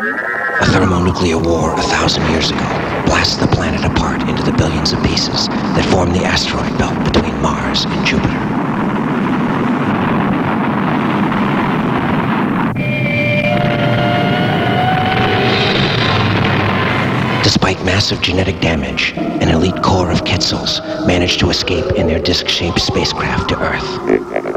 A thermonuclear war 1,000 years ago blasts the planet apart into the billions of pieces that form the asteroid belt between Mars and Jupiter. Despite massive genetic damage, an elite corps of Quetzals managed to escape in their disc-shaped spacecraft to Earth.